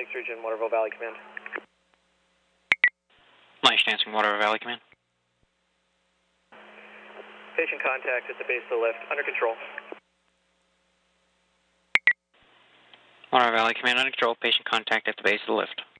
Lake Sturgeon, Waterville Valley Command. Mike Stansing, Waterville Valley Command. Patient contact at the base of the lift, under control. Waterville Valley Command, under control. Patient contact at the base of the lift.